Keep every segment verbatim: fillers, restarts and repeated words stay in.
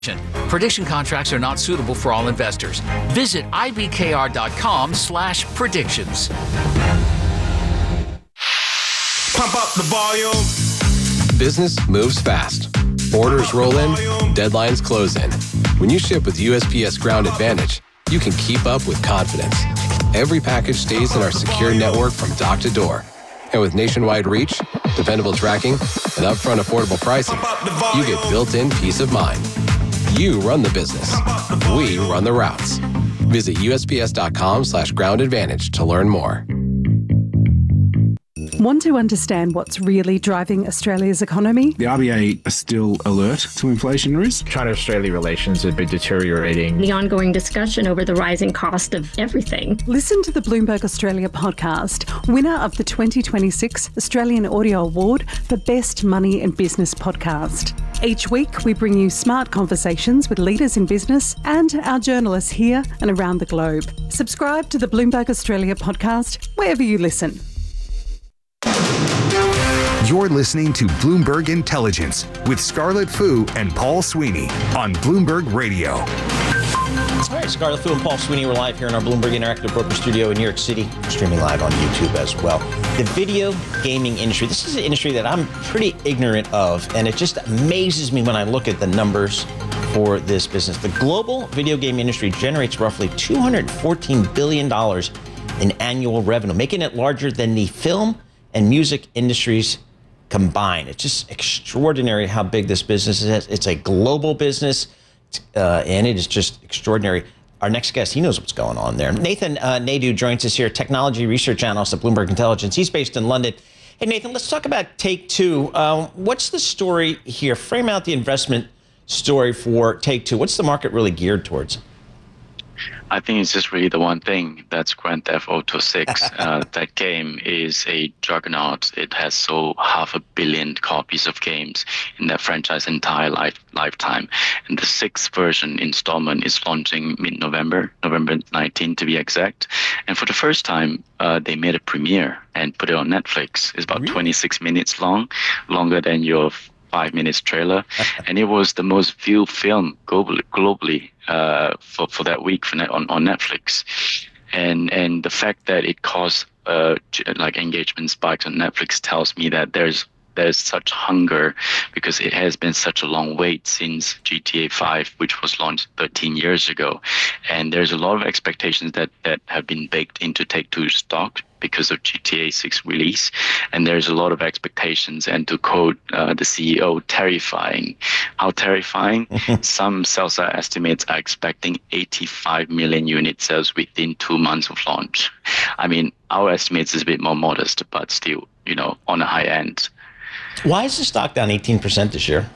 Prediction contracts are not suitable for all investors. Visit ibkr.com slash predictions. Pump up the volume. Business moves fast. Orders roll in, deadlines close in. When you ship with U S P S Ground Advantage, you can keep up with confidence. Every package stays in our secure network from dock to door. And with nationwide reach, dependable tracking, and upfront affordable pricing, you get built-in peace of mind. You run the business. We run the routes. Visit usps.com slash ground advantage to learn more. Want to understand what's really driving Australia's economy? The R B A are still alert to inflation risk. China-Australia relations have been deteriorating. The ongoing discussion over the rising cost of everything. Listen to the Bloomberg Australia podcast, winner of the twenty twenty-six Australian Audio Award for Best Money and Business Podcast. Each week, we bring you smart conversations with leaders in business and our journalists here and around the globe. Subscribe to the Bloomberg Australia podcast wherever you listen. You're listening to Bloomberg Intelligence with Scarlett Fu and Paul Sweeney on Bloomberg Radio. All right, Scarlett Fu and Paul Sweeney, we're live here in our Bloomberg Interactive Broker Studio in New York City, streaming live on YouTube as well. The video gaming industry, this is an industry that I'm pretty ignorant of, and it just amazes me when I look at the numbers for this business. The global video game industry generates roughly two hundred fourteen billion dollars in annual revenue, making it larger than the film and music industries combined. It's just extraordinary how big this business is. It's a global business, uh, and it is just extraordinary. Our next guest, he knows what's going on there. Nathan uh, Naidu joins us here, technology research analyst at Bloomberg Intelligence. He's based in London. Hey, Nathan, let's talk about Take-Two. Um, what's the story here? Frame out the investment story for Take-Two. What's the market really geared towards? I think it's just really the one thing. That's Grand Theft Auto six. uh, that game is a juggernaut. It has sold half a billion copies of games in that franchise entire life lifetime. And the sixth version installment is launching mid-November, November nineteenth to be exact. And for the first time, uh, they made a premiere and put it on Netflix. It's about really? twenty-six minutes long, longer than your five minutes trailer, and it was the most viewed film globally, globally uh, for for that week for net, on on Netflix, and and the fact that it caused uh, like engagement spikes on Netflix tells me that there's there's such hunger because it has been such a long wait since G T A five, which was launched thirteen years ago, and there's a lot of expectations that that have been baked into Take-Two stock because of G T A six release, and there's a lot of expectations, and to quote uh, the C E O, terrifying. How terrifying? Some sell-side estimates are expecting eighty-five million unit sales within two months of launch. I mean, our estimates is a bit more modest, but still, you know, on the high end. Why is the stock down eighteen percent this year?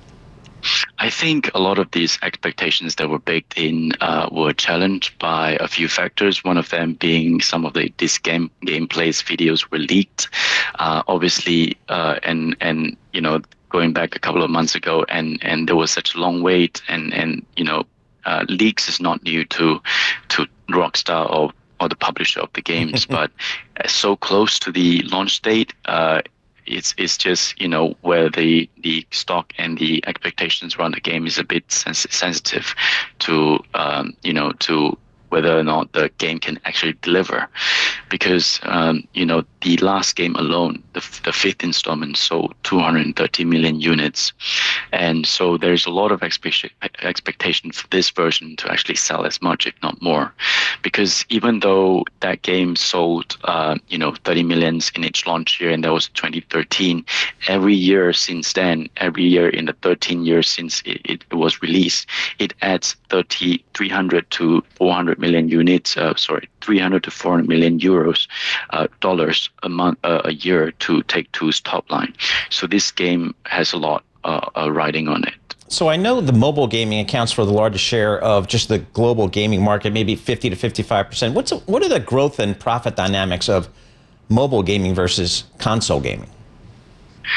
I think a lot of these expectations that were baked in uh, were challenged by a few factors. One of them being some of the this game gameplays videos were leaked, uh, obviously, uh, and and you know going back a couple of months ago, and and there was such a long wait, and and you know uh, leaks is not new to to Rockstar or or the publisher of the games, but so close to the launch date. Uh, It's it's just, you know, where the, the stock and the expectations around the game is a bit sens- sensitive to, um, you know, to whether or not the game can actually deliver. Because, um, you know, the last game alone, the, the fifth installment, sold two hundred thirty million units. And so there's a lot of expect- expectation for this version to actually sell as much, if not more. Because even though that game sold, uh, you know, thirty millions in its launch year, and that was twenty thirteen, every year since then, every year in the thirteen years since it, it was released, it adds thirty, three hundred to four hundred million units, uh, sorry, three hundred to four hundred million euros, uh, dollars a month, uh, a year to Take-Two's top line. So this game has a lot uh, uh, riding on it. So I know the mobile gaming accounts for the largest share of just the global gaming market, maybe fifty to fifty-five percent. What's a, what are the growth and profit dynamics of mobile gaming versus console gaming?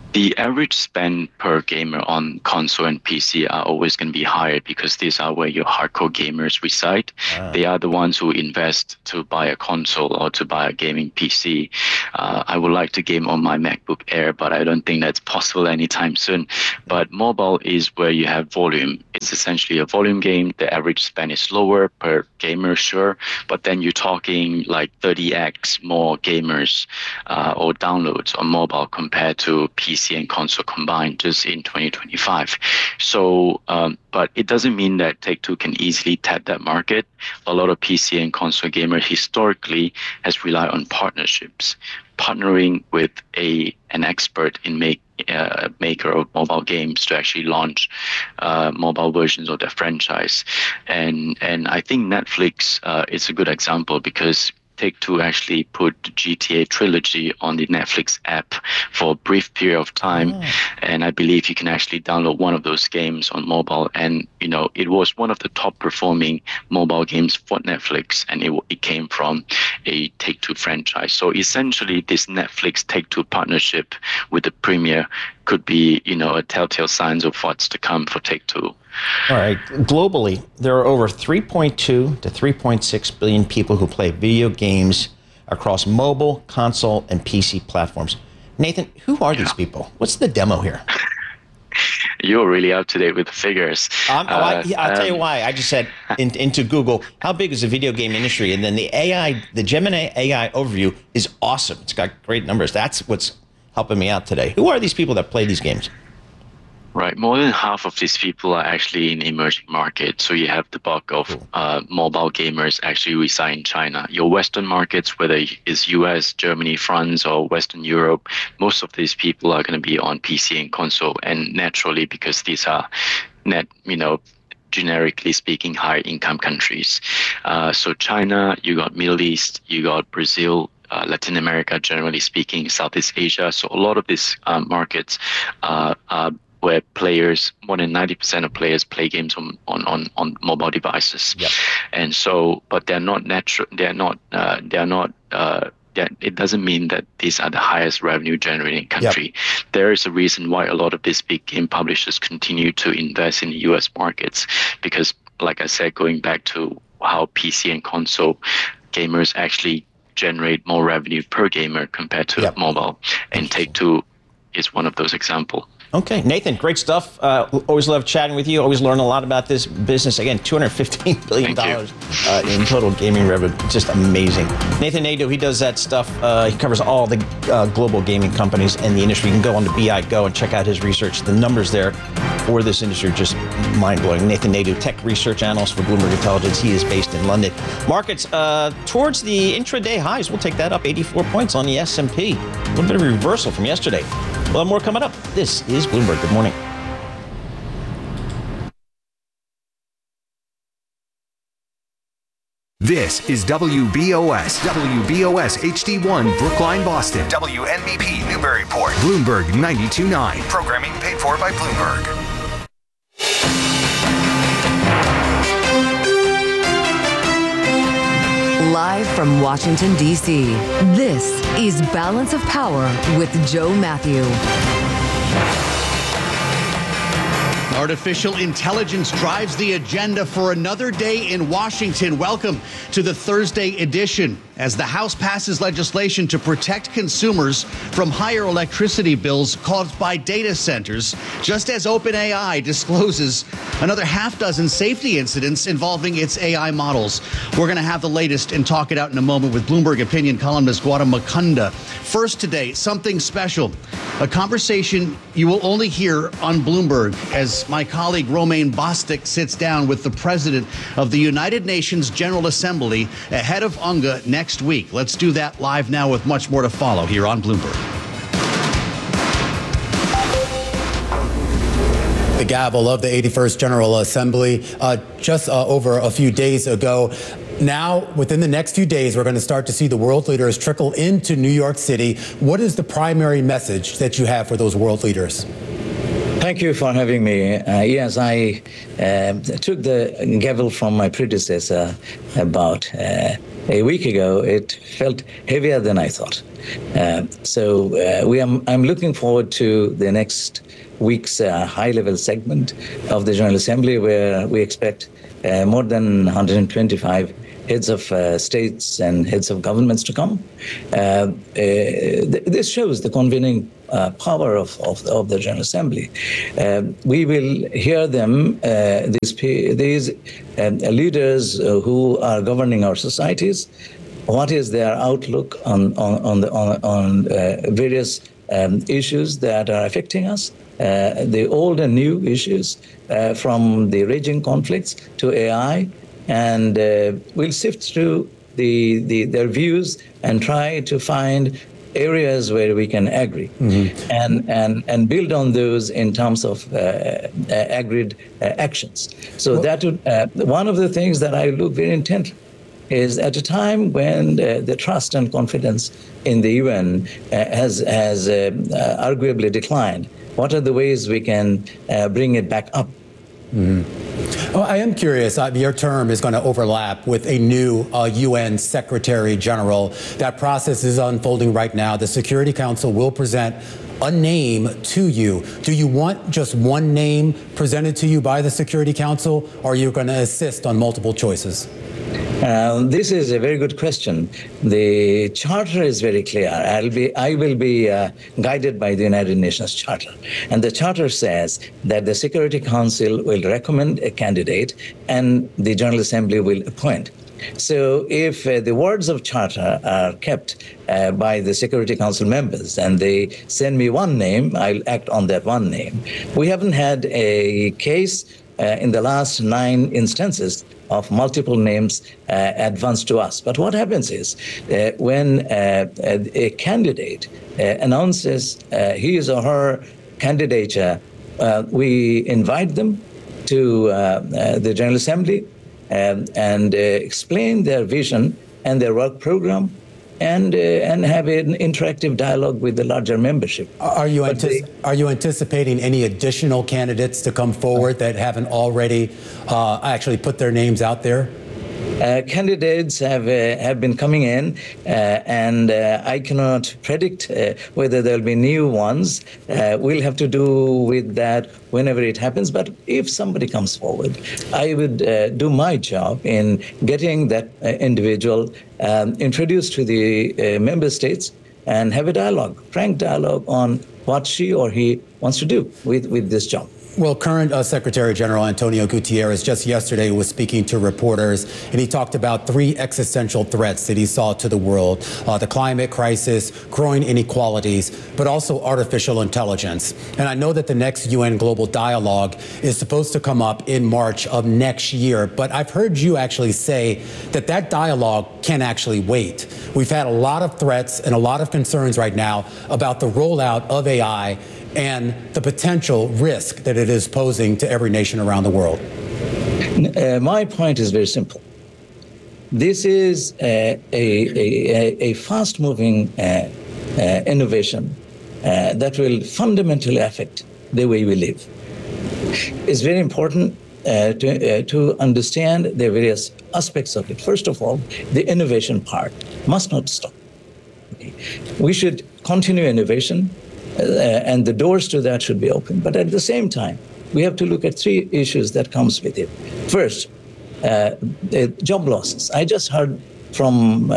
The average spend per gamer on console and P C are always going to be higher because these are where your hardcore gamers reside. Ah. They are the ones who invest to buy a console or to buy a gaming P C. Uh, I would like to game on my MacBook Air, but I don't think that's possible anytime soon. But mobile is where you have volume. It's essentially a volume game. The average spend is lower per gamer, sure, but then you're talking like thirty x more gamers uh, or downloads on mobile compared to P C and console combined just in twenty twenty-five. So, um, but it doesn't mean that Take-Two can easily tap that market. A lot of P C and console gamers historically has relied on partnerships, partnering with a an expert in make uh, maker of mobile games to actually launch uh, mobile versions of their franchise. And and I think Netflix uh, is a good example because Take-Two actually put the G T A trilogy on the Netflix app for a brief period of time. Oh. And I believe you can actually download one of those games on mobile. And, you know, it was one of the top performing mobile games for Netflix. And it, it came from a Take-Two franchise. So essentially this Netflix Take-Two partnership with the premiere could be, you know, a telltale signs of what's to come for Take-Two. All right. Globally, there are over three point two to three point six billion people who play video games across mobile, console, and P C platforms. Nathan, who are yeah. these people? What's the demo here? You're really up to date with the figures. Um, oh, I, yeah, I'll um, tell you why. I just said in, into Google, how big is the video game industry? And then the A I, the Gemini A I overview is awesome. It's got great numbers. That's what's helping me out today. Who are these people that play these games? Right. More than half of these people are actually in emerging markets. So you have the bulk of uh, mobile gamers actually reside in China. Your Western markets, whether it's U S, Germany, France, or Western Europe, most of these people are going to be on P C and console. And naturally, because these are net, you know, generically speaking, higher income countries. Uh, so China, you got Middle East, you got Brazil, Uh, Latin America, generally speaking, Southeast Asia. So a lot of these um, markets uh, are where players, more than ninety percent of players play games on, on, on, on mobile devices. Yep. And so, but they're not natural, they're not, uh, they're not, uh, they're, it doesn't mean that these are the highest revenue generating country. Yep. There is a reason why a lot of these big game publishers continue to invest in the U S markets, because like I said, going back to how P C and console gamers actually generate more revenue per gamer compared to yep. mobile, and Take-Two is one of those examples. Okay, Nathan, great stuff. Uh, always love chatting with you. Always learn a lot about this business. Again, two hundred fifteen billion dollars uh, in total gaming revenue. Just amazing. Nathan Nadeau, he does that stuff. Uh, he covers all the uh, global gaming companies and the industry. You can go on to B I Go and check out his research. The numbers there for this industry are just mind-blowing. Nathan Nadeau, tech research analyst for Bloomberg Intelligence. He is based in London. Markets uh, towards the intraday highs. We'll take that up eighty-four points on the S and P. A little bit of a reversal from yesterday. We'll have more coming up. This is Bloomberg. Good morning. This is W B O S, W B O S H D one, Brookline, Boston. W N B P, Newburyport. Bloomberg ninety-two point nine. Programming paid for by Bloomberg. Live from Washington, D C, this is Balance of Power with Joe Matthew. Artificial intelligence drives the agenda for another day in Washington. Welcome to the Thursday edition. As the House passes legislation to protect consumers from higher electricity bills caused by data centers, just as OpenAI discloses another half dozen safety incidents involving its A I models. We're going to have the latest and talk it out in a moment with Bloomberg opinion columnist Gautam Mukunda. First today, something special, a conversation you will only hear on Bloomberg as my colleague Romaine Bostick sits down with the president of the United Nations General Assembly ahead of U N G A next week. Let's do that live now with much more to follow here on Bloomberg. The gavel of the eighty-first General Assembly uh, just uh, over a few days ago. Now, within the next few days, we're going to start to see the world leaders trickle into New York City. What is the primary message that you have for those world leaders? Thank you for having me. Uh, yes, I uh, took the gavel from my predecessor about uh, a week ago. It felt heavier than I thought. Uh, so uh, we am, I'm looking forward to the next week's uh, high-level segment of the General Assembly, where we expect uh, more than one hundred twenty-five heads of uh, states and heads of governments to come. Uh, uh, th- this shows the convening uh, power of, of, of the General Assembly. Uh, we will hear them, uh, these, these um, leaders uh, who are governing our societies, what is their outlook on, on, on, the, on, on uh, various um, issues that are affecting us, uh, the old and new issues, uh, from the raging conflicts to A I, and uh, we'll sift through the, the their views and try to find areas where we can agree, mm-hmm. and, and, and build on those in terms of uh, uh, agreed uh, actions. So well, that would, uh, one of the things that I look very intently is at a time when uh, the trust and confidence in the U N uh, has, has uh, uh, arguably declined, what are the ways we can uh, bring it back up? Mm-hmm. Well, I am curious. Uh, your term is going to overlap with a new uh, U N Secretary General. That process is unfolding right now. The Security Council will present a name to you. Do you want just one name presented to you by the Security Council, or are you going to assist on multiple choices? Uh, this is a very good question. The charter is very clear. I'll be, I will be uh, guided by the United Nations Charter. And the charter says that the Security Council will recommend a candidate and the General Assembly will appoint. So if uh, the words of charter are kept uh, by the Security Council members and they send me one name, I'll act on that one name. We haven't had a case uh, in the last nine instances of multiple names uh, advanced to us. But what happens is uh, when uh, a candidate uh, announces uh, his or her candidature, uh, we invite them to uh, uh, the General Assembly um, and uh, explain their vision and their work program, and uh, and have an interactive dialogue with the larger membership. Are you antici- they, are you anticipating any additional candidates to come forward that haven't already uh, actually put their names out there? Uh, candidates have uh, have been coming in, uh, and uh, I cannot predict uh, whether there'll be new ones. Uh, we'll have to do with that whenever it happens. But if somebody comes forward, I would uh, do my job in getting that uh, individual um, introduced to the uh, member states and have a dialogue, frank dialogue on what she or he wants to do with, with this job. Well, current uh, Secretary General Antonio Gutierrez just yesterday was speaking to reporters, and he talked about three existential threats that he saw to the world: uh, the climate crisis, growing inequalities, but also artificial intelligence. And I know that the next U N Global Dialogue is supposed to come up in March of next year, but I've heard you actually say that that dialogue can actually wait. We've had a lot of threats and a lot of concerns right now about the rollout of A I and the potential risk that it is posing to every nation around the world. Uh, my point is very simple. This is a, a, a, a fast-moving uh, uh, innovation uh, that will fundamentally affect the way we live. It's very important uh, to, uh, to understand the various aspects of it. First of all, the innovation part must not stop. Okay. We should continue innovation, Uh, and the doors to that should be open. But at the same time, we have to look at three issues that comes with it. First, uh, job losses. I just heard from uh,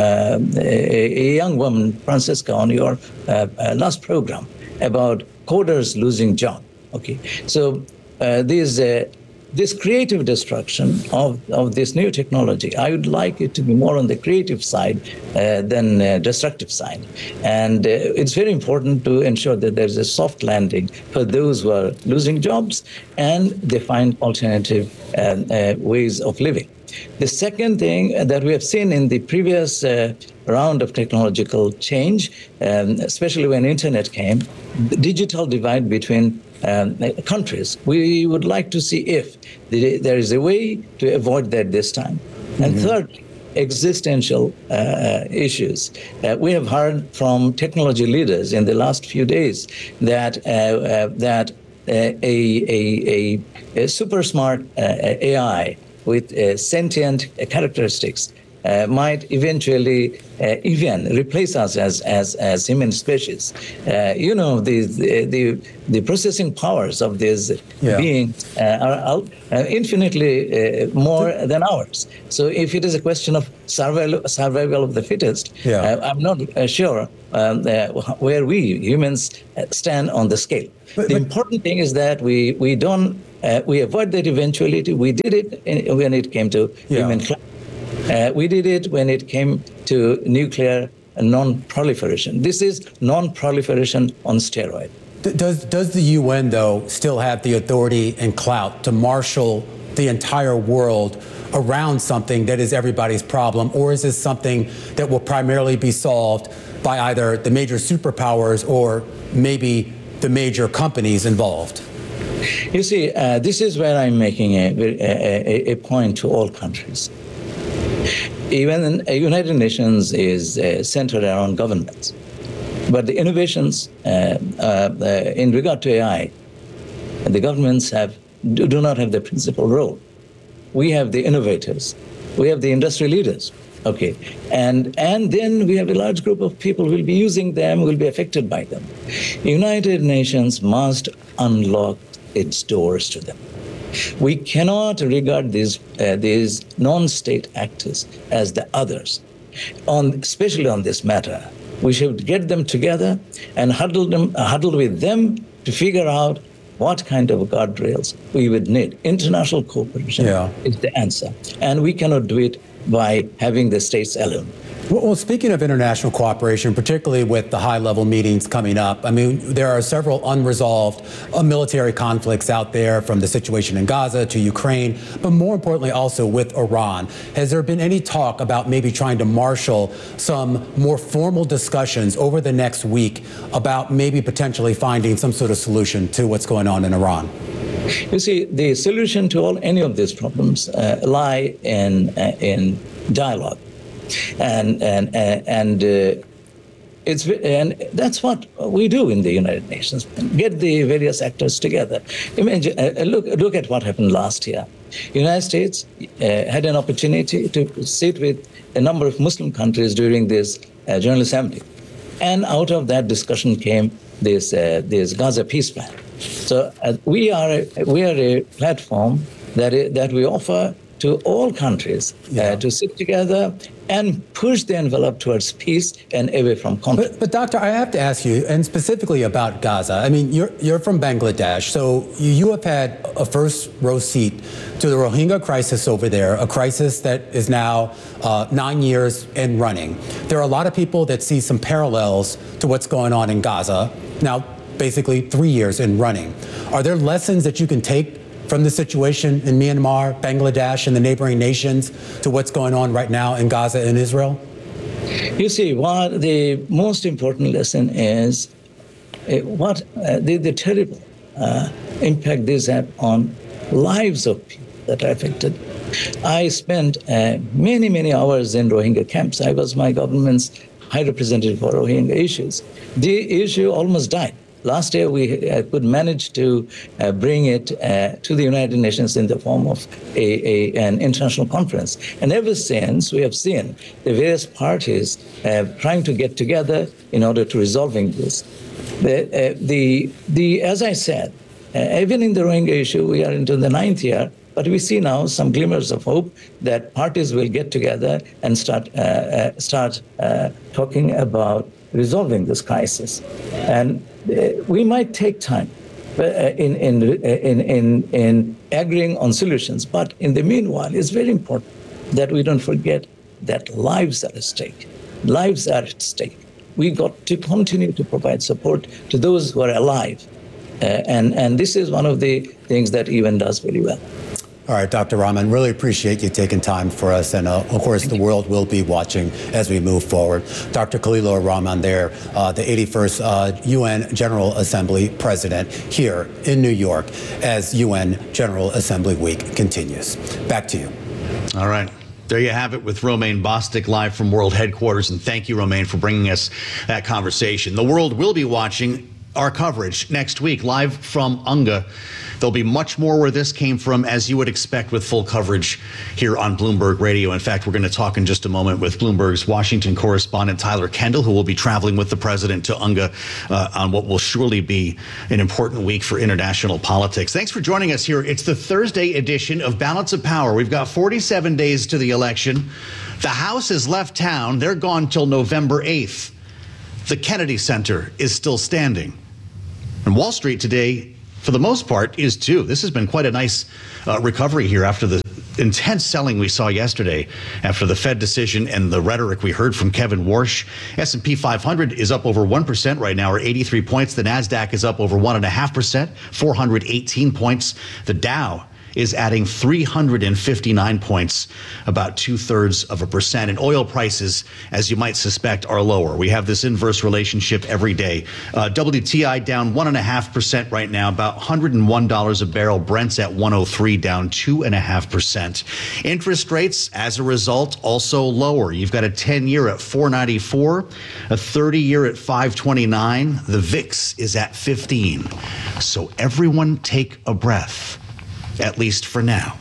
a, a young woman, Francesca, on your uh, uh, last program about coders losing job. Okay, so uh, these uh, this creative destruction of, of this new technology, I would like it to be more on the creative side uh, than uh, destructive side. And uh, it's very important to ensure that there's a soft landing for those who are losing jobs and they find alternative uh, uh, ways of living. The second thing that we have seen in the previous uh, round of technological change, um, especially when internet came, the digital divide between um, countries. We would like to see if the, there is a way to avoid that this time. Mm-hmm. And third, existential uh, issues. Uh, we have heard from technology leaders in the last few days that uh, uh, that a, a, a, a super smart uh, A I with uh, sentient characteristics uh, might eventually uh, even replace us as as, as human species. Uh, you know, the, the the processing powers of these yeah. beings uh, are uh, infinitely uh, more than ours. So if it is a question of survival, survival of the fittest, yeah. uh, I'm not uh, sure um, uh, where we humans stand on the scale. But, the but, important thing is that we we don't uh, we avoid that eventuality. We did it in, when it came to yeah. human climate. Uh, we did it when it came to nuclear non-proliferation. This is non-proliferation on steroid. Does does the U N, though, still have the authority and clout to marshal the entire world around something that is everybody's problem, or is this something that will primarily be solved by either the major superpowers or maybe the major companies involved? You see, uh, this is where I'm making a, a, a point to all countries. Even the United Nations is uh, centered around governments. But the innovations uh, uh, uh, in regard to A I, the governments have do, do not have the principal role. We have the innovators. We have the industry leaders. Okay, and and then we have a large group of people who will be using them, will be affected by them. United Nations must unlock its doors to them. We cannot regard these uh, these non-state actors as the others, on especially on this matter. We should get them together and huddle them, uh, huddle with them to figure out what kind of guardrails we would need. International cooperation yeah. is the answer, and we cannot do it by having the states alone. Well, speaking of international cooperation, particularly with the high-level meetings coming up, I mean, there are several unresolved uh, military conflicts out there, from the situation in Gaza to Ukraine, but more importantly also with Iran. Has there been any talk about maybe trying to marshal some more formal discussions over the next week about maybe potentially finding some sort of solution to what's going on in Iran? You see, the solution to all any of these problems uh, lie in uh, in dialogue. And and and uh, it's and that's what we do in the United Nations. Get the various actors together. Imagine, uh, look look at what happened last year. The United States uh, had an opportunity to sit with a number of Muslim countries during this uh, General Assembly, and out of that discussion came this uh, this Gaza peace plan. So uh, we are a, we are a platform that is, that we offer to all countries yeah. uh, to sit together and push the envelope towards peace and away from conflict. But, but Doctor, I have to ask you, and specifically about Gaza. I mean, you're you're from Bangladesh, so you have had a first row seat to the Rohingya crisis over there, a crisis that is now uh, nine years and running. There are a lot of people that see some parallels to what's going on in Gaza now, basically three years and running. Are there lessons that you can take from the situation in Myanmar, Bangladesh, and the neighboring nations to what's going on right now in Gaza and Israel? You see, what the most important lesson is uh, what uh, the, the terrible uh, impact this had on lives of people that are affected. I spent uh, many, many hours in Rohingya camps. I was my government's high representative for Rohingya issues. The issue almost died. Last year, we uh, could manage to uh, bring it uh, to the United Nations in the form of a, a, an international conference. And ever since, we have seen the various parties uh, trying to get together in order to resolving this. The, uh, the, the, as I said, uh, even in the Rohingya issue, we are into the ninth year, but we see now some glimmers of hope that parties will get together and start, uh, uh, start uh, talking about resolving this crisis. And uh, we might take time uh, in, in, in, in, in agreeing on solutions, but in the meanwhile, it's very important that we don't forget that lives are at stake. Lives are at stake. We got to continue to provide support to those who are alive. Uh, and, and this is one of the things that U N does very well. All right, Doctor Rahman, really appreciate you taking time for us. And uh, of course, the world will be watching as we move forward. Doctor Khalilur Rahman there, uh, the eighty-first uh, U N General Assembly President here in New York as U N General Assembly Week continues. Back to you. All right. There you have it with Romaine Bostick live from World Headquarters. And thank you, Romaine, for bringing us that conversation. The world will be watching our coverage next week, live from UNGA. There'll be much more where this came from, as you would expect, with full coverage here on Bloomberg Radio. In fact, we're going to talk in just a moment with Bloomberg's Washington correspondent Tyler Kendall, who will be traveling with the president to UNGA uh, on what will surely be an important week for international politics. Thanks for joining us here. It's the Thursday edition of Balance of Power. We've got forty-seven days to the election. The House has left town. They're gone till November eighth. The Kennedy Center is still standing. And Wall Street today, for the most part, is too. This has been quite a nice uh, recovery here after the intense selling we saw yesterday after the Fed decision and the rhetoric we heard from Kevin Warsh. S and P five hundred is up over one percent right now, or eighty-three points. The NASDAQ is up over one point five percent, four hundred eighteen points. The Dow is adding three hundred fifty-nine points, about two-thirds of a percent. And oil prices, as you might suspect, are lower. We have this inverse relationship every day. Uh, W T I down one point five percent right now, about one hundred one dollars a barrel. Brent's at one oh three, down two point five percent. Interest rates, as a result, also lower. You've got a ten-year at four ninety-four, a thirty-year at five twenty-nine. The V I X is at fifteen. So everyone take a breath. At least for now.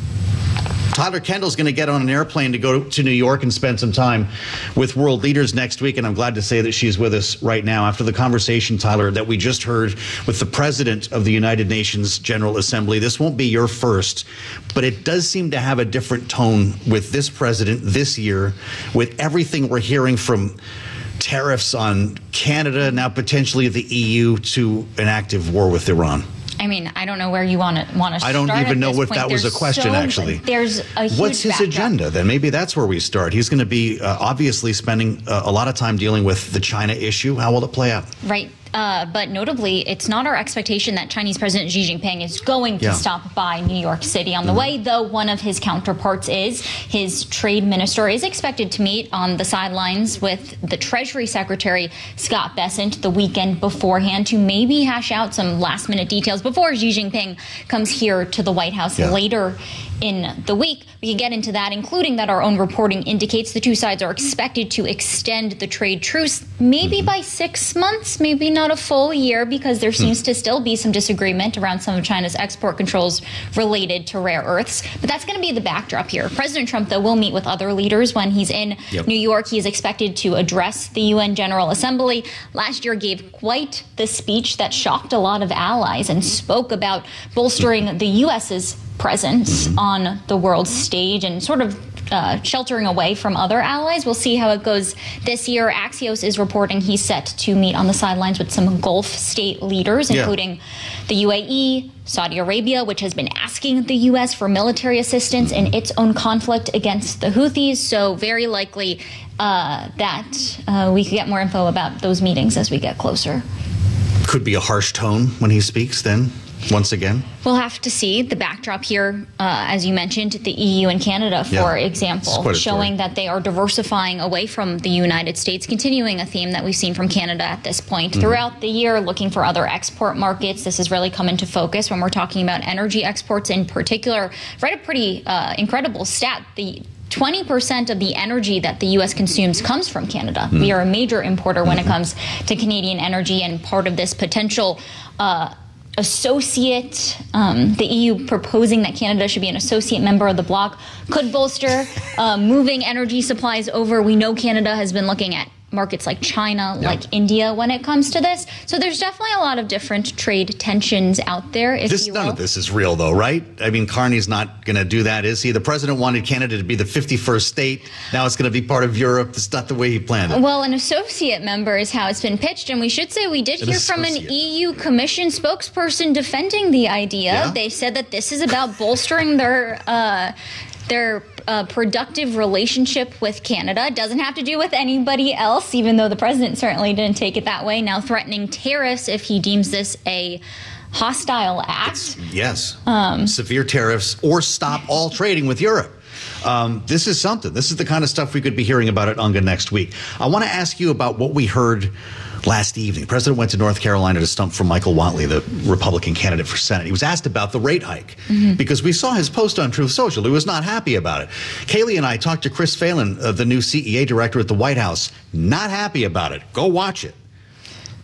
Tyler Kendall's going to get on an airplane to go to New York and spend some time with world leaders next week. And I'm glad to say that she's with us right now after the conversation, Tyler, that we just heard with the president of the United Nations General Assembly. This won't be your first, but it does seem to have a different tone with this president this year, with everything we're hearing from tariffs on Canada, now potentially the E U, to an active war with Iran. I mean, I don't know where you want to want to start. I don't even know if point. that was there's a question, so, actually. There's a huge What's his backdrop. agenda? Then maybe that's where we start. He's going to be uh, obviously spending uh, a lot of time dealing with the China issue. How will it play out? Right. Uh, but notably, it's not our expectation that Chinese President Xi Jinping is going to Yeah. stop by New York City on the Mhm. way, though one of his counterparts is. His trade minister is expected to meet on the sidelines with the Treasury Secretary, Scott Bessent, the weekend beforehand to maybe hash out some last-minute details before Xi Jinping comes here to the White House Yeah. later in the week. We can get into that, including that our own reporting indicates the two sides are expected to extend the trade truce maybe by six months, maybe not a full year, because there seems to still be some disagreement around some of China's export controls related to rare earths. But that's going to be the backdrop here. President Trump, though, will meet with other leaders when he's in Yep. New York. He is expected to address the U N General Assembly. Last year gave quite the speech that shocked a lot of allies and spoke about bolstering the U S's presence on the world stage and sort of uh, sheltering away from other allies. We'll see how it goes this year. Axios is reporting he's set to meet on the sidelines with some Gulf state leaders, Yeah. including the U A E, Saudi Arabia, which has been asking the U S for military assistance in its own conflict against the Houthis. So very likely uh, that uh, we could get more info about those meetings as we get closer. Could be a harsh tone when he speaks then, once again. We'll have to see the backdrop here, uh, as you mentioned, the E U and Canada, for Yeah. example, It's quite a story. showing that they are diversifying away from the United States, continuing a theme that we've seen from Canada at this point Mhm. throughout the year, looking for other export markets. This has really come into focus when we're talking about energy exports in particular. Read a pretty uh, incredible stat. The twenty percent of the energy that the U S consumes comes from Canada. Mm. We are a major importer when it comes to Canadian energy, and part of this potential uh, associate, um, the E U proposing that Canada should be an associate member of the bloc, could bolster uh, moving energy supplies over. We know Canada has been looking at markets like China, Yeah. like India when it comes to this. So there's definitely a lot of different trade tensions out there, if This, you none will. of this is real, though, right? I mean, Carney's not going to do that, is he? The president wanted Canada to be the fifty-first state. Now it's going to be part of Europe. That's not the way he planned it. Well, an associate member is how it's been pitched, and we should say we did An hear from an associate. E U Commission spokesperson defending the idea. Yeah? They said that this is about bolstering their uh, their uh, productive relationship with Canada. It doesn't have to do with anybody else, even though the president certainly didn't take it that way. Now threatening tariffs if he deems this a hostile act. Yes. Um, Severe tariffs or stop all trading with Europe. Um, this is something. This is the kind of stuff we could be hearing about at UNGA next week. I want to ask you about what we heard last evening. The president went to North Carolina to stump for Michael Whatley, the Republican candidate for Senate. He was asked about the rate hike Mhm. because we saw his post on Truth Social. He was not happy about it. Kaylee and I talked to Chris Phelan, uh, the new C E A director at the White House. Not happy about it. Go watch it.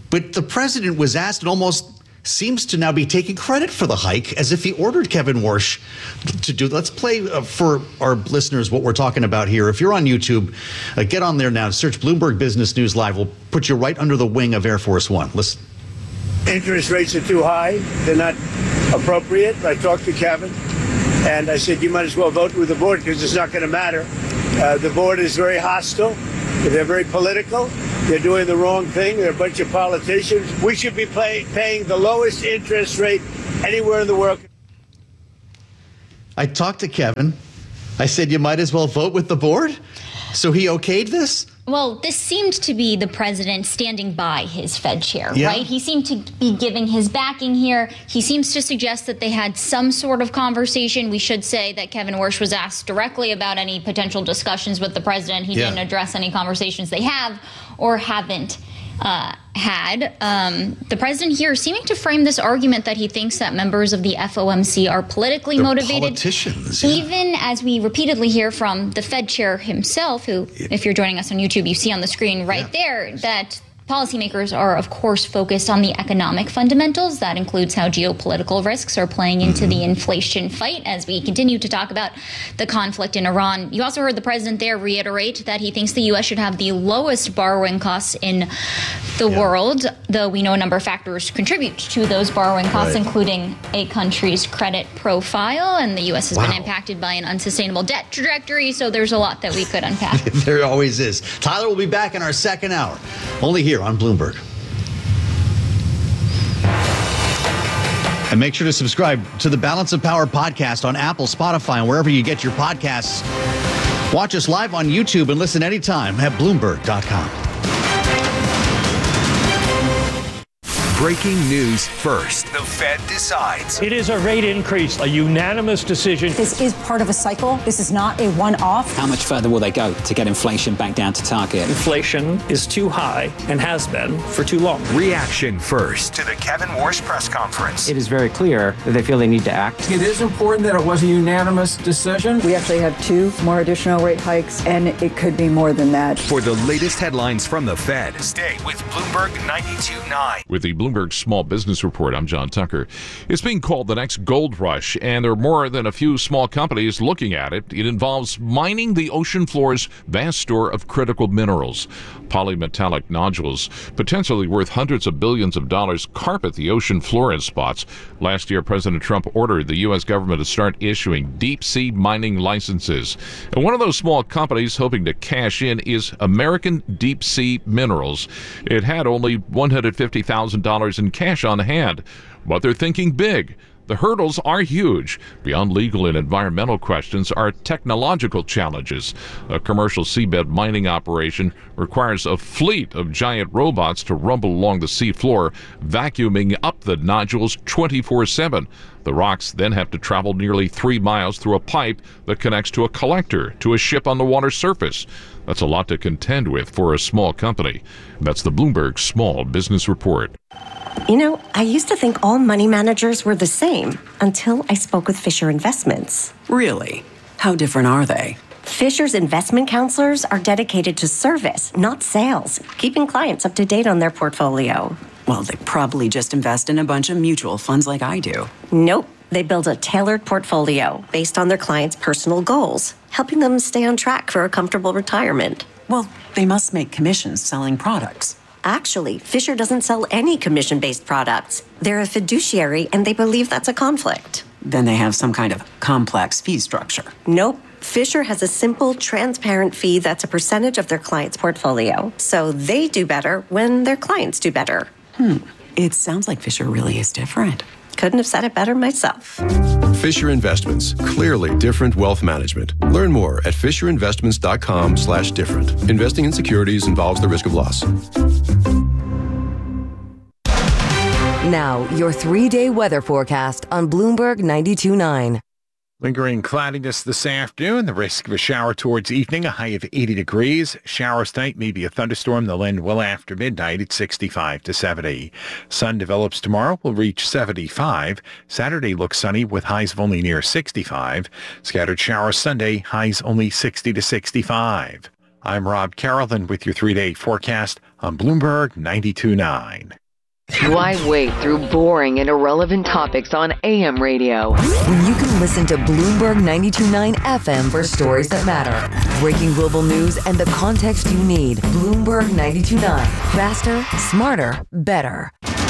But the president was asked and almost seems to now be taking credit for the hike as if he ordered Kevin Warsh to do. Let's play uh, for our listeners what we're talking about here. If you're on YouTube, uh, get on there now. Search Bloomberg Business News Live. We'll put you right under the wing of Air Force One. Listen. Interest rates are too high. They're not appropriate. I talked to Kevin, and I said, you might as well vote with the board because it's not going to matter. Uh, the board is very hostile. They're very political. They're doing the wrong thing. They're a bunch of politicians. We should be pay, paying the lowest interest rate anywhere in the world. I talked to Kevin. I said, you might as well vote with the board. So he okayed this? Well, this seemed to be the president standing by his Fed chair, Yeah. right? He seemed to be giving his backing here. He seems to suggest that they had some sort of conversation. We should say that Kevin Warsh was asked directly about any potential discussions with the president. He Yeah. didn't address any conversations they have or haven't uh, had. Um, the president here seeming to frame this argument that he thinks that members of the F O M C are politically They're motivated. politicians, yeah. Even as we repeatedly hear from the Fed chair himself, who, if you're joining us on YouTube, you see on the screen right there that policymakers are, of course, focused on the economic fundamentals. That includes how geopolitical risks are playing into the inflation fight as we continue to talk about the conflict in Iran. You also heard the president there reiterate that he thinks the U S should have the lowest borrowing costs in the Yeah. world, though we know a number of factors contribute to those borrowing costs, Right. including a country's credit profile. And the U S has Wow. been impacted by an unsustainable debt trajectory, so there's a lot that we could unpack. There always is. Tyler will be back in our second hour, only here on Bloomberg. And make sure to subscribe to the Balance of Power podcast on Apple, Spotify, and wherever you get your podcasts. Watch us live on YouTube and listen anytime at Bloomberg dot com. Breaking news first. The Fed decides. It is a rate increase, a unanimous decision. This is part of a cycle. This is not a one-off. How much further will they go to get inflation back down to target? Inflation is too high and has been for too long. Reaction first to the Kevin Warsh press conference. It is very clear that they feel they need to act. It is important that it was a unanimous decision. We actually have two more additional rate hikes, and it could be more than that. For the latest headlines from the Fed, stay with Bloomberg ninety-two point nine. With the Bloomberg Small Business Report, I'm John Tucker. It's being called the next gold rush, and there are more than a few small companies looking at it. It involves mining the ocean floor's vast store of critical minerals. Polymetallic nodules, potentially worth hundreds of billions of dollars, carpet the ocean floor in spots. Last year, President Trump ordered the U S government to start issuing deep-sea mining licenses. And one of those small companies hoping to cash in is American Deep Sea Minerals. It had only one hundred fifty thousand dollars in cash on hand, but they're thinking big. The hurdles are huge. Beyond legal and environmental questions are technological challenges. A commercial seabed mining operation requires a fleet of giant robots to rumble along the seafloor, vacuuming up the nodules twenty-four seven. The rocks then have to travel nearly three miles through a pipe that connects to a collector to a ship on the water surface. That's a lot to contend with for a small company. That's the Bloomberg Small Business Report. You know, I used to think all money managers were the same until I spoke with Fisher Investments. Really? How different are they? Fisher's investment counselors are dedicated to service, not sales, keeping clients up to date on their portfolio. Well, they probably just invest in a bunch of mutual funds like I do. Nope. They build a tailored portfolio based on their clients' personal goals, helping them stay on track for a comfortable retirement. Well, they must make commissions selling products. Actually, Fisher doesn't sell any commission-based products. They're a fiduciary, and they believe that's a conflict. Then they have some kind of complex fee structure. Nope. Fisher has a simple, transparent fee that's a percentage of their client's portfolio. So they do better when their clients do better. Hmm. It sounds like Fisher really is different. Couldn't have said it better myself. Fisher Investments. Clearly different wealth management. Learn more at fisherinvestments.com slash different. Investing in securities involves the risk of loss. Now, your three-day weather forecast on Bloomberg ninety-two point nine. Lingering cloudiness this afternoon, the risk of a shower towards evening, a high of eighty degrees. Showers tonight, maybe a thunderstorm. They'll end well after midnight at sixty-five to seventy. Sun develops tomorrow, will reach seventy-five. Saturday looks sunny with highs of only near sixty-five. Scattered showers Sunday, highs only sixty to sixty-five. I'm Rob Carrollton with your three-day forecast on Bloomberg ninety-two point nine. Why wade through boring and irrelevant topics on A M radio when you can listen to Bloomberg ninety-two point nine F M for stories that matter? Breaking global news and the context you need. Bloomberg ninety-two point nine. Faster, smarter, better.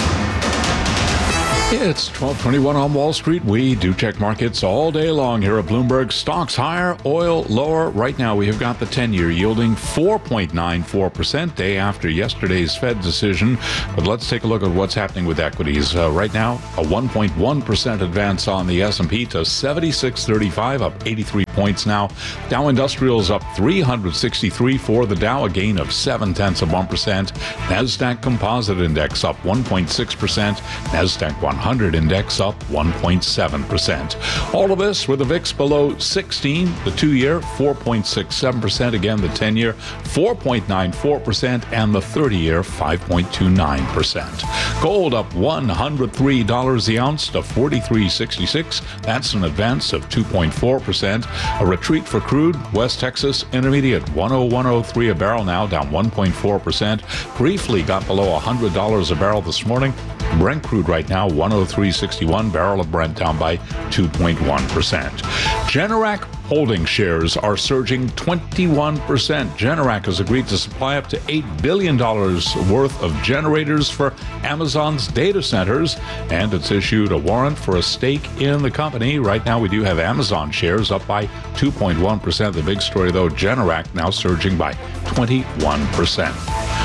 It's twelve twenty-one on Wall Street. We do check markets all day long here at Bloomberg. Stocks higher, oil lower. Right now we have got the ten-year yielding four point nine four percent day after yesterday's Fed decision. But let's take a look at what's happening with equities. Uh, right now, a one point one percent advance on the S and P to seventy-six thirty-five, up eighty-three points now. Dow Industrials up three hundred sixty-three for the Dow, a gain of seven tenths of one percent. NASDAQ Composite Index up one point six percent. NASDAQ one hundred Index up one point seven percent. All of this with the V I X below sixteen, the two-year four point six seven percent, again the ten-year four point nine four percent, and the thirty-year five point two nine percent. Gold up one hundred three dollars the ounce to forty-three sixty-six. That's an advance of two point four percent. A retreat for crude. West Texas Intermediate one oh one oh three a barrel, now down one point four percent. Briefly got below one hundred dollars a barrel this morning. Brent crude right now one oh three sixty-one, barrel of Brent down by two point one percent. Generac Holding shares are surging twenty-one percent. Generac has agreed to supply up to eight billion dollars worth of generators for Amazon's data centers, and it's issued a warrant for a stake in the company. Right now, we do have Amazon shares up by two point one percent. The big story, though, Generac now surging by twenty-one percent.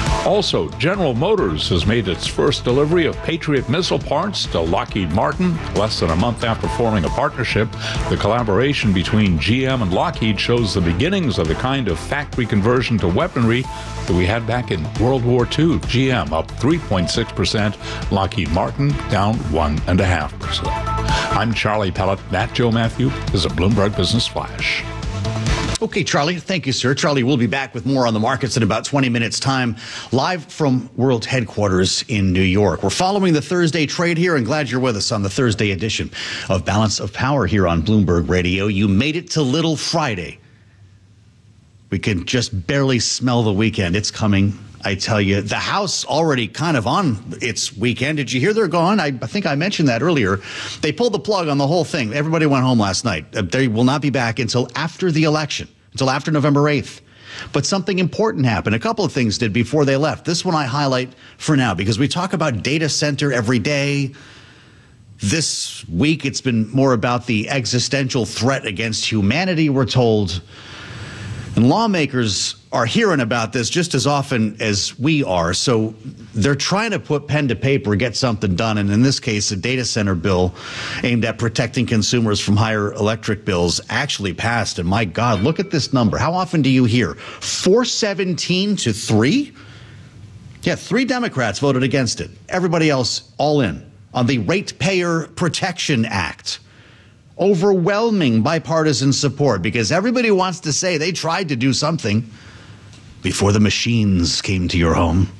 Also, General Motors has made its first delivery of Patriot missile parts to Lockheed Martin less than a month after forming a partnership. The collaboration between G M and Lockheed shows the beginnings of the kind of factory conversion to weaponry that we had back in World War Two. G M up three point six percent, Lockheed Martin down one point five percent. I'm Charlie Pellet. That Joe Matthew is a Bloomberg Business Flash. Okay, Charlie. Thank you, sir. Charlie will be back with more on the markets in about twenty minutes' time, live from World Headquarters in New York. We're following the Thursday trade here, and glad you're with us on the Thursday edition of Balance of Power here on Bloomberg Radio. You made it to Little Friday. We can just barely smell the weekend. It's coming. I tell you, the House already kind of on its weekend. Did you hear they're gone? I, I think I mentioned that earlier. They pulled the plug on the whole thing. Everybody went home last night. Uh, they will not be back until after the election, until after November eighth. But something important happened. A couple of things did before they left. This one I highlight for now because we talk about data center every day. This week, it's been more about the existential threat against humanity, we're told. And lawmakers are hearing about this just as often as we are. So they're trying to put pen to paper, get something done. And in this case, a data center bill aimed at protecting consumers from higher electric bills actually passed. And my God, look at this number. How often do you hear? four seventeen to three? Yeah, three Democrats voted against it. Everybody else all in on the Ratepayer Protection Act. Overwhelming bipartisan support because everybody wants to say they tried to do something before the machines came to your home.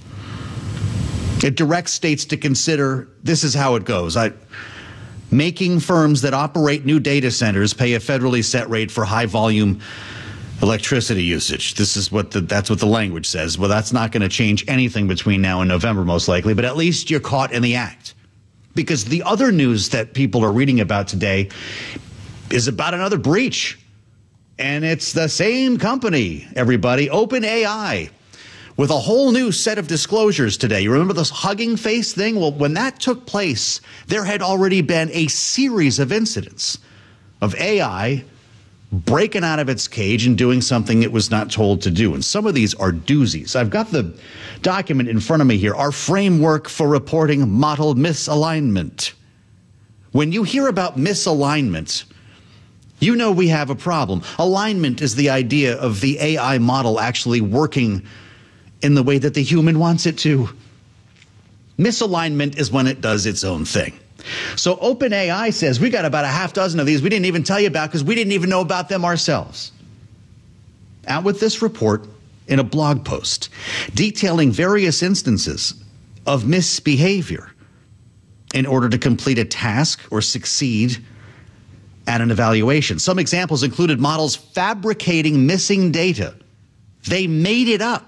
It directs states to consider, this is how it goes, I, making firms that operate new data centers pay a federally set rate for high volume electricity usage. This is what the, that's what the language says. Well, that's not going to change anything between now and November, most likely, but at least you're caught in the act. Because the other news that people are reading about today is about another breach. And it's the same company, everybody, OpenAI, with a whole new set of disclosures today. You remember this Hugging Face thing? Well, when that took place, there had already been a series of incidents of A I breaking out of its cage and doing something it was not told to do. And some of these are doozies. I've got the document in front of me here, our framework for reporting model misalignment. When you hear about misalignment, you know we have a problem. Alignment is the idea of the A I model actually working in the way that the human wants it to. Misalignment is when it does its own thing. So OpenAI says we got about a half dozen of these we didn't even tell you about because we didn't even know about them ourselves. Out with this report in a blog post detailing various instances of misbehavior in order to complete a task or succeed at an evaluation. Some examples included models fabricating missing data. They made it up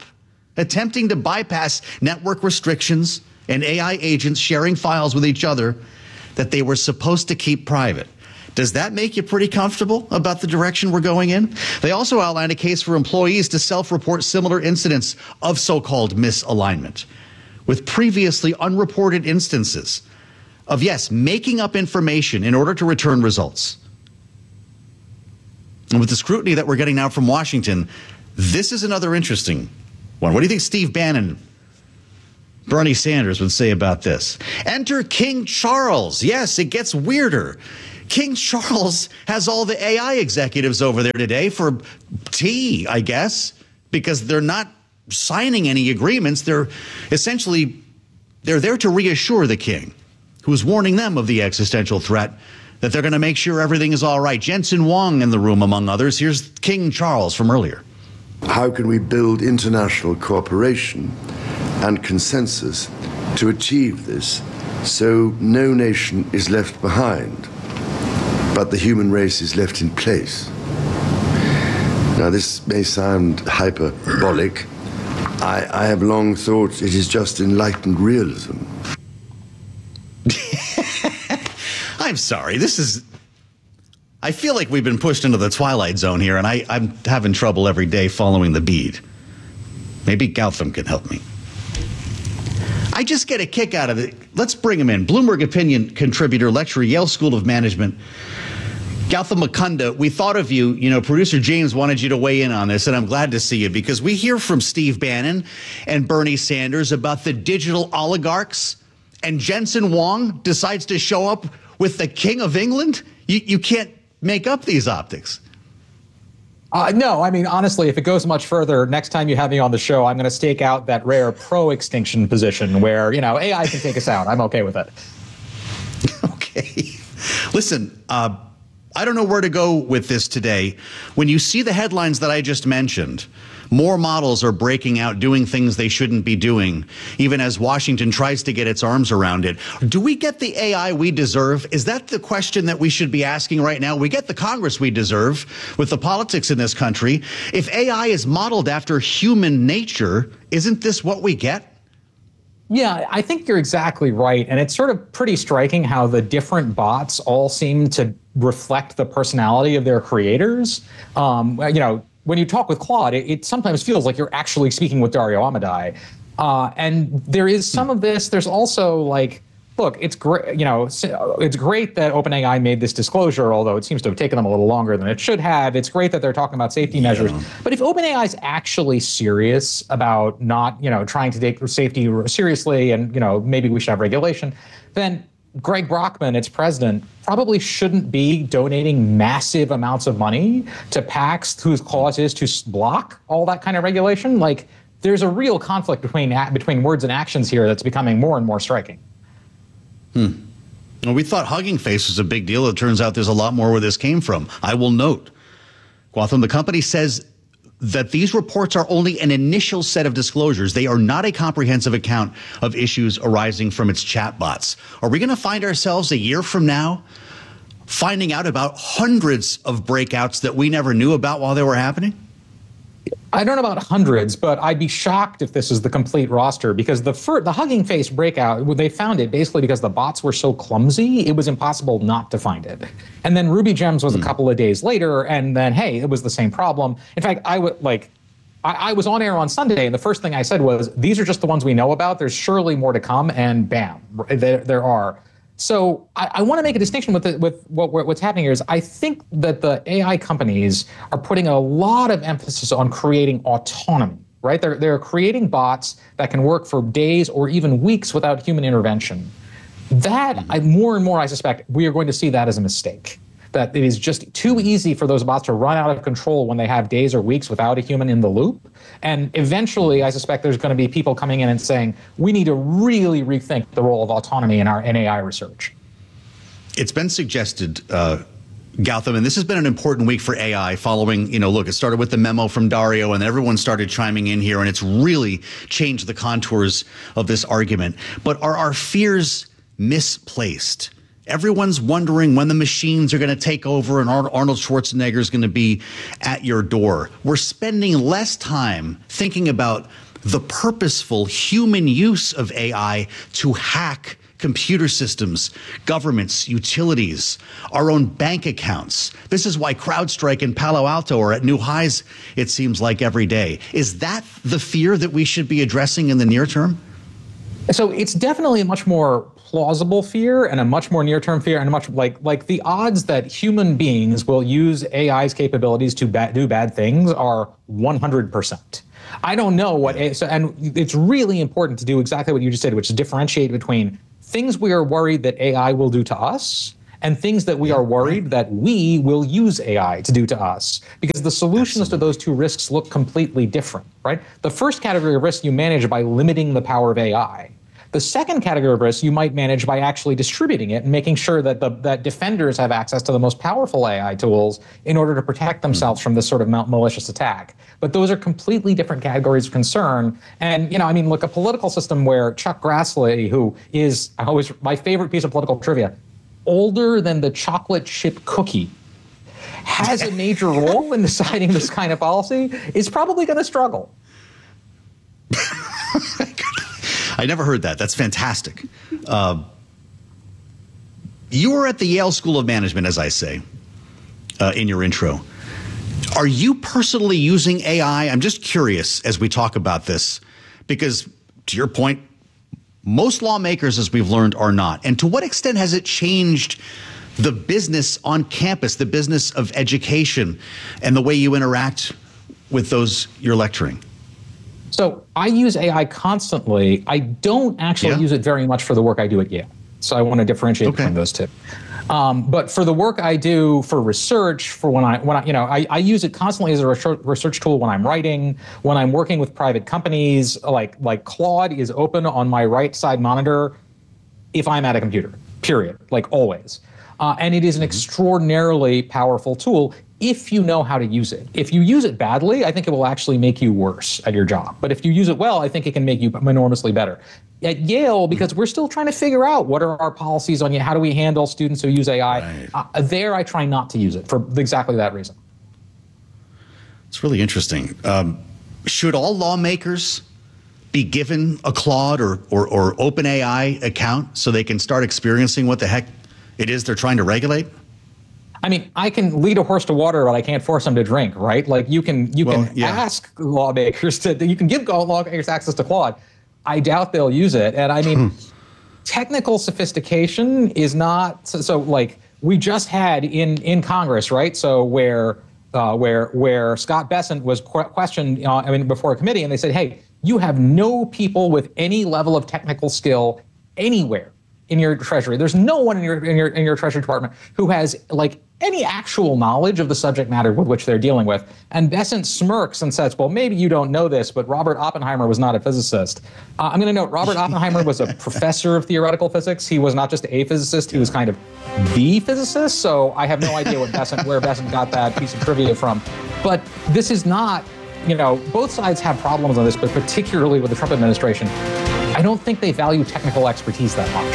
attempting to bypass network restrictions and A I agents sharing files with each other that they were supposed to keep private. Does that make you pretty comfortable about the direction we're going in? They also outlined a case for employees to self-report similar incidents of so-called misalignment, with previously unreported instances of, yes, making up information in order to return results. And with the scrutiny that we're getting now from Washington, this is another interesting one. What do you think Steve Bannon, Bernie Sanders would say about this? Enter King Charles. Yes, it gets weirder. King Charles has all the A I executives over there today for tea, I guess, because they're not signing any agreements. They're essentially, they're there to reassure the king, who's warning them of the existential threat, that they're going to make sure everything is all right. Jensen Huang in the room, among others. Here's King Charles from earlier. How can we build international cooperation and consensus to achieve this so no nation is left behind, but the human race is left in place? Now, this may sound hyperbolic. I, I have long thought it is just enlightened realism. I'm sorry. This is... I feel like we've been pushed into the twilight zone here, and I, I'm having trouble every day following the bead. Maybe Gautam can help me. I just get a kick out of it. Let's bring him in. Bloomberg opinion contributor, lecturer, Yale School of Management. Gautam Mukunda, we thought of you. You know, producer James wanted you to weigh in on this, and I'm glad to see you, because we hear from Steve Bannon and Bernie Sanders about the digital oligarchs, and Jensen Huang decides to show up with the King of England. You, you can't make up these optics. Uh, no, I mean, honestly, if it goes much further, next time you have me on the show, I'm going to stake out that rare pro-extinction position where, you know, A I can take us out. I'm okay with it. Okay. Listen, uh, I don't know where to go with this today. When you see the headlines that I just mentioned, more models are breaking out, doing things they shouldn't be doing, even as Washington tries to get its arms around it. Do we get the A I we deserve? Is that the question that we should be asking right now? We get the Congress we deserve with the politics in this country. If A I is modeled after human nature, isn't this what we get? Yeah, I think you're exactly right. And it's sort of pretty striking how the different bots all seem to reflect the personality of their creators. Um, you know, when you talk with Claude, it, it sometimes feels like you're actually speaking with Dario Amodei. Uh, and there is some of this. There's also like, look, it's great, you know, it's great that OpenAI made this disclosure, although it seems to have taken them a little longer than it should have. It's great that they're talking about safety yeah. measures. But if OpenAI is actually serious about not, you know, trying to take safety seriously and, you know, maybe we should have regulation, then Greg Brockman, its president, probably shouldn't be donating massive amounts of money to PACs whose cause is to block all that kind of regulation. Like, there's a real conflict between between words and actions here that's becoming more and more striking. Hmm. Well, we thought Hugging Face was a big deal. It turns out there's a lot more where this came from. I will note, Gautam, the company says that these reports are only an initial set of disclosures. They are not a comprehensive account of issues arising from its chatbots. Are we going to find ourselves a year from now finding out about hundreds of breakouts that we never knew about while they were happening? I don't know about hundreds, but I'd be shocked if this is the complete roster, because the fir- the Hugging Face breakout, they found it basically because the bots were so clumsy, it was impossible not to find it. And then Ruby Gems was mm. a couple of days later, and then, hey, it was the same problem. In fact, I would like, I, I was on air on Sunday, and the first thing I said was, these are just the ones we know about. There's surely more to come, and bam, there, there are. So I, I want to make a distinction with the, with what, what's happening here is I think that the A I companies are putting a lot of emphasis on creating autonomy, right? They're, they're creating bots that can work for days or even weeks without human intervention. That, mm-hmm. I, more and more, I suspect, we are going to see that as a mistake. That it is just too easy for those bots to run out of control when they have days or weeks without a human in the loop. And eventually, I suspect there's going to be people coming in and saying, we need to really rethink the role of autonomy in our in A I research. It's been suggested, uh, Gautam, and this has been an important week for A I following, you know, look, it started with the memo from Dario, and everyone started chiming in here, and it's really changed the contours of this argument. But are our fears misplaced? Everyone's wondering when the machines are going to take over and Arnold Schwarzenegger is going to be at your door. We're spending less time thinking about the purposeful human use of A I to hack computer systems, governments, utilities, our own bank accounts. This is why CrowdStrike and Palo Alto are at new highs, it seems like, every day. Is that the fear that we should be addressing in the near term? So it's definitely a much more plausible fear and a much more near-term fear, and a much like like the odds that human beings will use A I's capabilities to ba- do bad things are one hundred percent. I don't know what, A- so, and it's really important to do exactly what you just said, which is differentiate between things we are worried that A I will do to us and things that we are worried that we will use A I to do to us, because the solutions Absolutely. to those two risks look completely different, right? The first category of risk you manage by limiting the power of A I. The second category of risk you might manage by actually distributing it and making sure that the that defenders have access to the most powerful A I tools in order to protect themselves mm. from this sort of malicious attack. But those are completely different categories of concern. And, you know, I mean, look, a political system where Chuck Grassley, who is I always my favorite piece of political trivia, older than the chocolate chip cookie, has a major role in deciding this kind of policy, is probably going to struggle. I never heard that. That's fantastic. Uh, you were at the Yale School of Management, as I say, uh, in your intro. Are you personally using A I? I'm just curious as we talk about this, because to your point, most lawmakers, as we've learned, are not. And to what extent has it changed the business on campus, the business of education, and the way you interact with those you're lecturing? So I use A I constantly. I don't actually yeah. use it very much for the work I do at Yale. So I want to differentiate okay. between those two. Um, but for the work I do for research, for when I, when I, you know, I, I use it constantly as a research tool when I'm writing, when I'm working with private companies. Like like Claude is open on my right side monitor if I'm at a computer. Period. Like always. Uh, and it is an extraordinarily powerful tool if you know how to use it. If you use it badly, I think it will actually make you worse at your job. But if you use it well, I think it can make you enormously better. At Yale, because we're still trying to figure out what are our policies on how do we handle students who use A I, right. uh, there I try not to use it for exactly that reason. It's really interesting. Um, should all lawmakers be given a Claude or, or, or OpenAI account so they can start experiencing what the heck it is they're trying to regulate? I mean, I can lead a horse to water, but I can't force them to drink, right? Like you can you well, can yeah. ask lawmakers to, you can give lawmakers access to Claude. I doubt they'll use it. And I mean, technical sophistication is not, so, so like we just had in, in Congress, right? So where uh, where where Scott Bessent was qu- questioned, uh, I mean, before a committee, and they said, hey, you have no people with any level of technical skill anywhere in your Treasury. There's no one in your in your in your Treasury Department who has like any actual knowledge of the subject matter with which they're dealing with. And Bessent smirks and says, well, maybe you don't know this, but Robert Oppenheimer was not a physicist. Uh, I'm going to note, Robert Oppenheimer was a professor of theoretical physics. He was not just a physicist, he was kind of the physicist. So I have no idea what Bessent, where Bessent got that piece of trivia from. But this is not, you know, both sides have problems on this, but particularly with the Trump administration, I don't think they value technical expertise that much.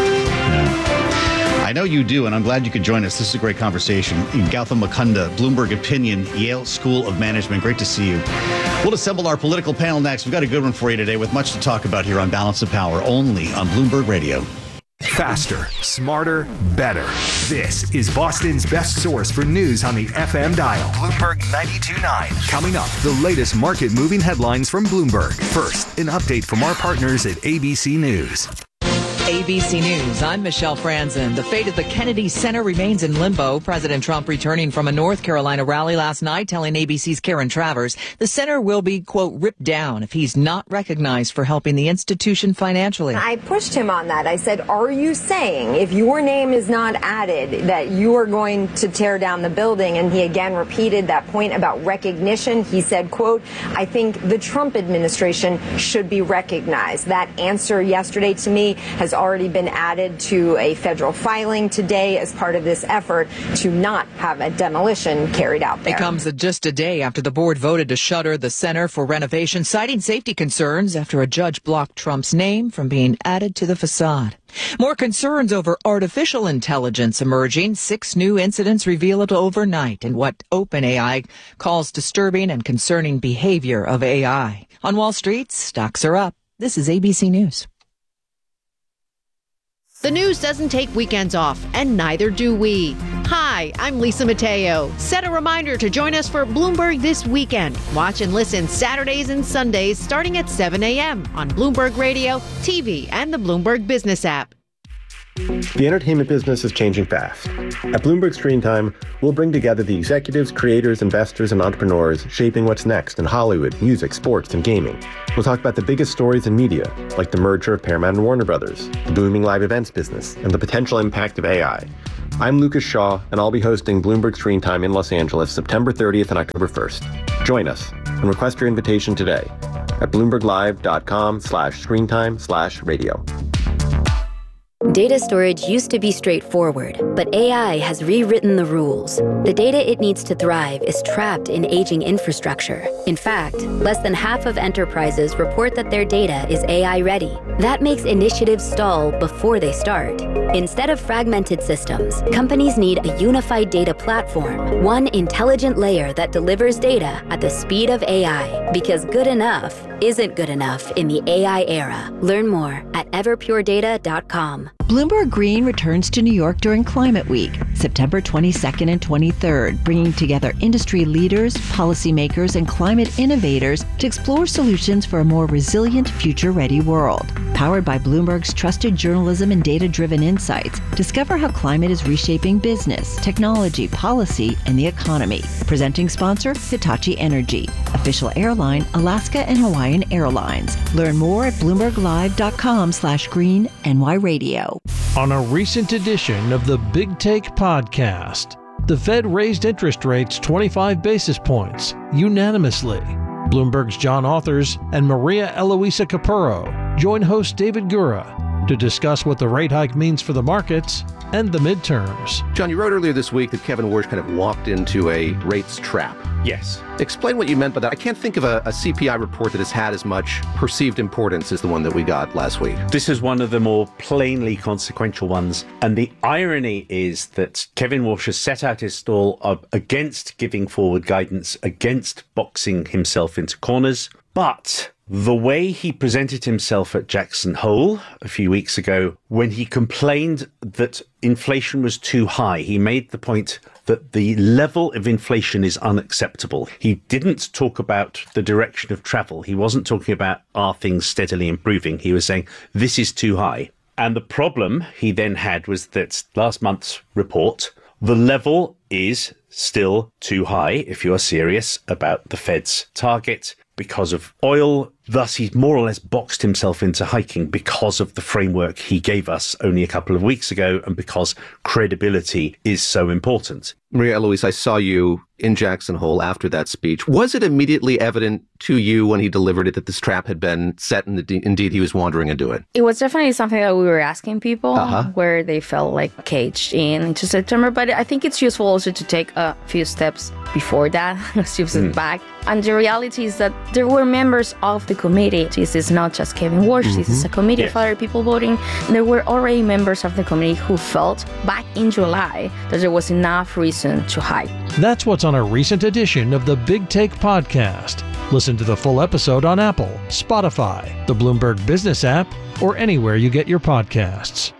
Yeah. I know you do, and I'm glad you could join us. This is a great conversation. Gautam Mukunda, Bloomberg Opinion, Yale School of Management. Great to see you. We'll assemble our political panel next. We've got a good one for you today with much to talk about here on Balance of Power, only on Bloomberg Radio. Faster, smarter, better. This is Boston's best source for news on the F M dial. Bloomberg ninety-two point nine. Coming up, the latest market-moving headlines from Bloomberg. First, an update from our partners at A B C News. A B C News, I'm Michelle Franzen. The fate of the Kennedy Center remains in limbo. President Trump returning from a North Carolina rally last night telling A B C's Karen Travers the center will be, quote, ripped down if he's not recognized for helping the institution financially. I pushed him on that. I said, are you saying if your name is not added that you are going to tear down the building? And he again repeated that point about recognition. He said, quote, I think the Trump administration should be recognized. That answer yesterday to me has already been added to a federal filing today as part of this effort to not have a demolition carried out there. It comes just a day after the board voted to shutter the Center for Renovation, citing safety concerns after a judge blocked Trump's name from being added to the facade. More concerns over artificial intelligence emerging. Six new incidents revealed overnight in what OpenAI calls disturbing and concerning behavior of A I. On Wall Street, stocks are up. This is A B C News. The news doesn't take weekends off, and neither do we. Hi, I'm Lisa Mateo. Set a reminder to join us for Bloomberg This Weekend. Watch and listen Saturdays and Sundays starting at seven a.m. on Bloomberg Radio, T V, and the Bloomberg Business app. The entertainment business is changing fast. At Bloomberg Screen Time, we'll bring together the executives, creators, investors, and entrepreneurs shaping what's next in Hollywood, music, sports, and gaming. We'll talk about the biggest stories in media, like the merger of Paramount and Warner Brothers, the booming live events business, and the potential impact of A I. I'm Lucas Shaw, and I'll be hosting Bloomberg Screen Time in Los Angeles September thirtieth and October first. Join us and request your invitation today at bloomberglive.com slash screentime slash radio. Data storage used to be straightforward, but A I has rewritten the rules. The data it needs to thrive is trapped in aging infrastructure. In fact, less than half of enterprises report that their data is A I ready. That makes initiatives stall before they start. Instead of fragmented systems, companies need a unified data platform, one intelligent layer that delivers data at the speed of A I. Because good enough isn't good enough in the A I era. Learn more at everpure data dot com. Bloomberg Green returns to New York during Climate Week, September twenty-second and twenty-third, bringing together industry leaders, policymakers, and climate innovators to explore solutions for a more resilient, future-ready world. Powered by Bloomberg's trusted journalism and data-driven insights, discover how climate is reshaping business, technology, policy, and the economy. Presenting sponsor, Hitachi Energy. Official airline, Alaska and Hawaiian Airlines. Learn more at bloomberglive.com slash green NY radio. On a recent edition of the Big Take podcast, the Fed raised interest rates twenty-five basis points unanimously. Bloomberg's John Authers and Maria Eloisa Capurro join host David Gura to discuss what the rate hike means for the markets and the midterms. John, you wrote earlier this week that Kevin Warsh kind of walked into a rates trap. Yes. Explain what you meant by that. I can't think of a, a C P I report that has had as much perceived importance as the one that we got last week. This is one of the more plainly consequential ones. And the irony is that Kevin Warsh has set out his stall of against giving forward guidance, against boxing himself into corners. But the way he presented himself at Jackson Hole a few weeks ago, when he complained that inflation was too high, he made the point that the level of inflation is unacceptable. He didn't talk about the direction of travel. He wasn't talking about, are things steadily improving? He was saying, this is too high. And the problem he then had was that last month's report, the level is still too high if you are serious about the Fed's target because of oil. Thus, he's more or less boxed himself into hiking because of the framework he gave us only a couple of weeks ago and because credibility is so important. Maria Eloise, I saw you in Jackson Hole after that speech. Was it immediately evident to you when he delivered it that this trap had been set and that indeed he was wandering into it? It was definitely something that we were asking people uh-huh. where they felt like caged in into September. But I think it's useful also to take a few steps before that, a few steps mm. back. And the reality is that there were members of the committee. This is not just Kevin Warsh. Mm-hmm. This is a committee yes. of other people voting. And there were already members of the committee who felt back in July that there was enough reason to hike. That's what's on a recent edition of the Big Take podcast. Listen to the full episode on Apple, Spotify, the Bloomberg Business app, or anywhere you get your podcasts.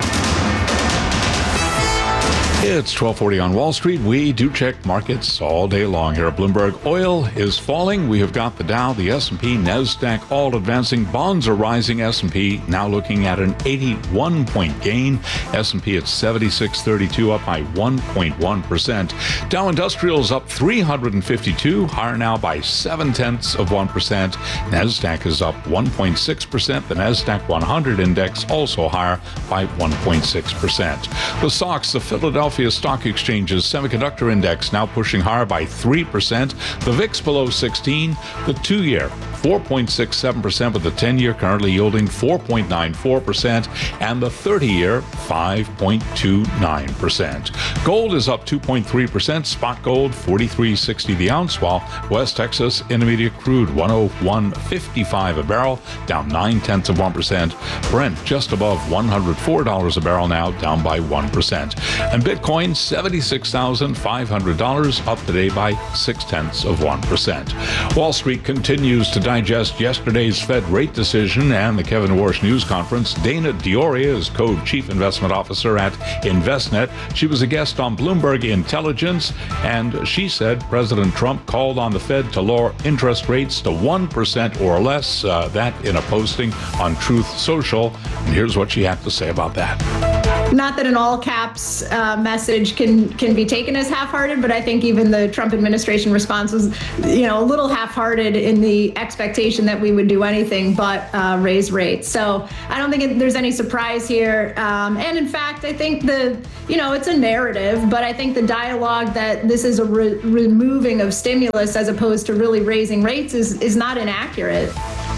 It's twelve forty on Wall Street. We do check markets all day long here at Bloomberg. Oil is falling. We have got the Dow, the S and P, NASDAQ all advancing. Bonds are rising. S and P now looking at an eighty-one point gain. S and P at seventy-six thirty-two, up by one point one percent. Dow Industrials up three hundred fifty-two, higher now by seven tenths of one percent. NASDAQ is up one point six percent. The NASDAQ one hundred index also higher by one point six percent. The S O X, the Philadelphia Philadelphia Stock Exchange's semiconductor index now pushing higher by three percent. The V I X below sixteen. The two-year, four point six seven percent, with the ten-year currently yielding four point nine four percent, and the thirty-year, five point two nine percent. Gold is up two point three percent. Spot gold, forty-three sixty the ounce, while West Texas Intermediate crude, one oh one fifty-five a barrel, down nine tenths of one percent. Brent just above one hundred four dollars a barrel now, down by one percent. And Bitcoin, seventy-six thousand five hundred dollars, up today by six tenths of one percent. Wall Street continues to digest yesterday's Fed rate decision and the Kevin Warsh news conference. Dana Dioria is co-chief investment officer at Envestnet. She was a guest on Bloomberg Intelligence, and she said President Trump called on the Fed to lower interest rates to one percent or less. Uh, that in a posting on Truth Social. And here's what she had to say about that. Not that an all caps uh, message can can be taken as half-hearted, but I think even the Trump administration response was, you know, a little half-hearted in the expectation that we would do anything but uh, raise rates. So I don't think it, there's any surprise here. Um, and in fact, I think the, you know, it's a narrative, but I think the dialogue that this is a re- removing of stimulus as opposed to really raising rates is is not inaccurate.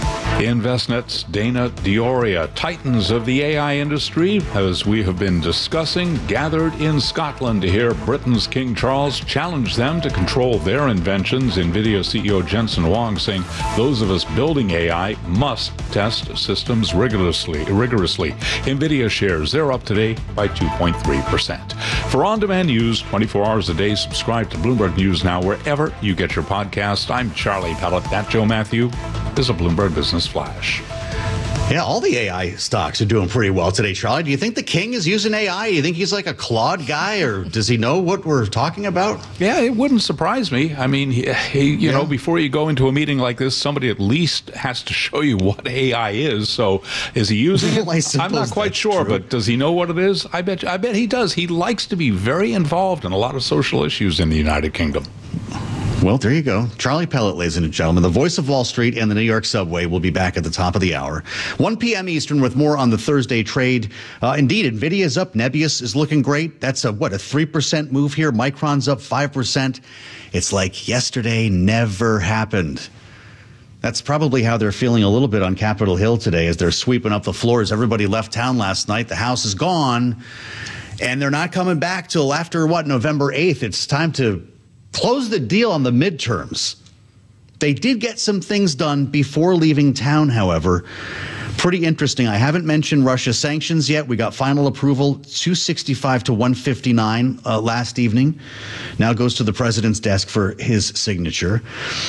Envestnet's Dana Dioria. Titans of the A I industry, as we have been discussing, gathered in Scotland to hear Britain's King Charles challenge them to control their inventions. NVIDIA C E O Jensen Huang saying those of us building A I must test systems rigorously. rigorously. NVIDIA shares, they're up today by two point three percent. For on-demand news, twenty-four hours a day, subscribe to Bloomberg News Now wherever you get your podcast. I'm Charlie Pellet. That Joe Matthew is a Bloomberg Business Flash. Yeah, all the A I stocks are doing pretty well today, Charlie. Do you think the king is using A I? Do you think he's like a Claude guy, or does he know what we're talking about? Yeah, it wouldn't surprise me. I mean, he, he, you yeah. know, before you go into a meeting like this, somebody at least has to show you what A I is. So is he using it? I'm not quite sure, true. But does he know what it is? I bet, I bet he does. He likes to be very involved in a lot of social issues in the United Kingdom. Well, there you go. Charlie Pellet, ladies and gentlemen. The voice of Wall Street and the New York subway will be back at the top of the hour. one p.m. Eastern with more on the Thursday trade. Uh, indeed, NVIDIA is up. Nebius is looking great. That's a, what, a three percent move here. Micron's up five percent. It's like yesterday never happened. That's probably how they're feeling a little bit on Capitol Hill today as they're sweeping up the floors. Everybody left town last night. The House is gone. And they're not coming back till after, what, November eighth. It's time to close the deal on the midterms. They did get some things done before leaving town, however. Pretty interesting. I haven't mentioned Russia sanctions yet. We got final approval, two sixty-five to one fifty-nine uh, last evening. Now goes to the president's desk for his signature.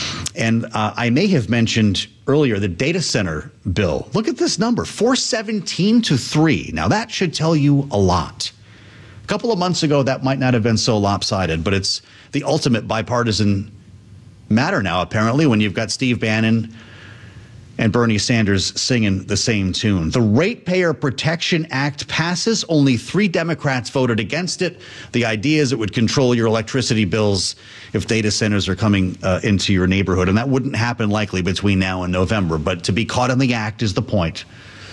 And uh, I may have mentioned earlier the data center bill. Look at this number, four seventeen to three. Now that should tell you a lot. A couple of months ago, that might not have been so lopsided, but it's the ultimate bipartisan matter now, apparently, when you've got Steve Bannon and Bernie Sanders singing the same tune. The Ratepayer Protection Act passes. Only three Democrats voted against it. The idea is it would control your electricity bills if data centers are coming uh, into your neighborhood. And that wouldn't happen likely between now and November. But to be caught in the act is the point.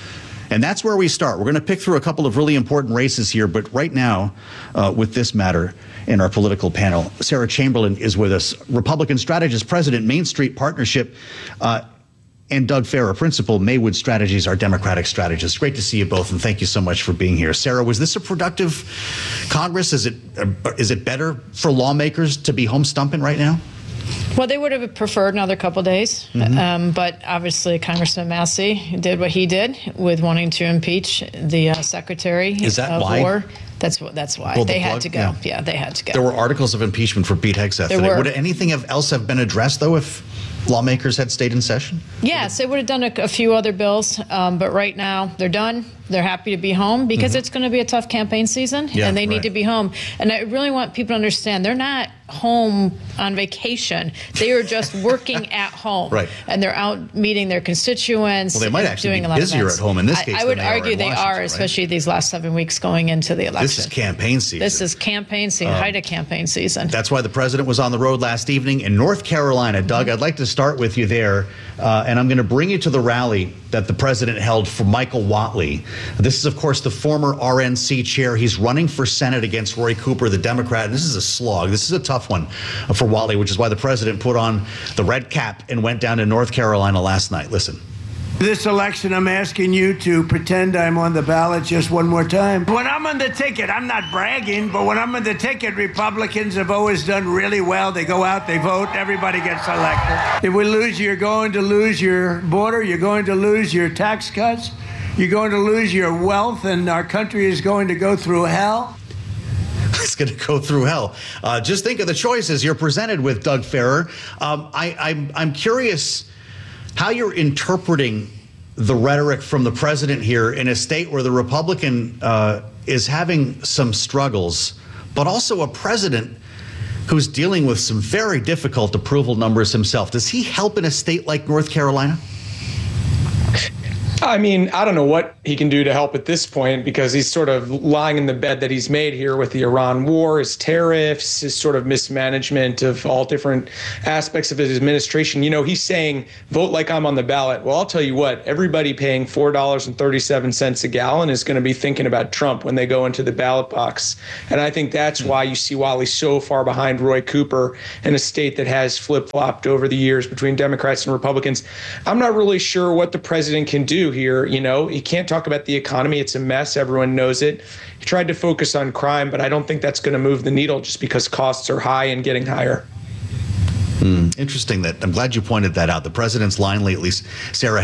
And that's where we start. We're going to pick through a couple of really important races here. But right now, uh, with this matter in our political panel, Sarah Chamberlain is with us, Republican strategist, president, Main Street Partnership, uh, and Doug Farrar, principal, Maywood Strategies, our Democratic strategist. Great to see you both, and thank you so much for being here. Sarah, was this a productive Congress? Is it uh, is it better for lawmakers to be home stumping right now? Well, they would have preferred another couple days, mm-hmm. um, but obviously Congressman Massey did what he did with wanting to impeach the uh, Secretary Is that of why? War. That's what. That's why Pull the they plug? had to go. Yeah. yeah, they had to go. There were articles of impeachment for Pete Hegseth There today. were. Would anything have else have been addressed, though, if lawmakers had stayed in session? Yes, they would have done a, a few other bills, um, but right now they're done. They're happy to be home because mm-hmm. it's going to be a tough campaign season, yeah, and they right. need to be home. And I really want people to understand they're not home on vacation. They are just working at home, right. and they're out meeting their constituents. Well, they might actually doing be a lot busier of events. at home in this case. I, I would than they argue are in they Washington, are, right? especially these last seven weeks going into the election. This is campaign season. This is campaign season, Um, height of campaign season. That's why the president was on the road last evening in North Carolina. Doug, I'd like to start with you there, uh, and I'm going to bring you to the rally that the president held for Michael Whatley. This is, of course, the former R N C chair. He's running for Senate against Roy Cooper, the Democrat. And this is a slog. This is a tough one for Wally, which is why the president put on the red cap and went down to North Carolina last night. Listen. This election, I'm asking you to pretend I'm on the ballot just one more time. When I'm on the ticket, I'm not bragging, but when I'm on the ticket, Republicans have always done really well. They go out, they vote, everybody gets elected. If we lose, you're going to lose your border, you're going to lose your tax cuts, you're going to lose your wealth, and our country is going to go through hell. It's going to go through hell. Uh, just think of the choices you're presented with, Doug Farrar. Um, I, I'm, I'm curious how you're interpreting the rhetoric from the president here in a state where the Republican uh, is having some struggles, but also a president who's dealing with some very difficult approval numbers himself. Does he help in a state like North Carolina? I mean, I don't know what he can do to help at this point, because he's sort of lying in the bed that he's made here with the Iran war, his tariffs, his sort of mismanagement of all different aspects of his administration. You know, he's saying, vote like I'm on the ballot. Well, I'll tell you what, everybody paying four dollars and thirty-seven cents a gallon is going to be thinking about Trump when they go into the ballot box. And I think that's why you see Wally so far behind Roy Cooper in a state that has flip-flopped over the years between Democrats and Republicans. I'm not really sure what the president can do here. You know, he can't talk about the economy. It's a mess. Everyone knows it. He tried to focus on crime, but I don't think that's going to move the needle just because costs are high and getting higher. Mm, interesting that. I'm glad you pointed that out. The president's line lately, Sarah,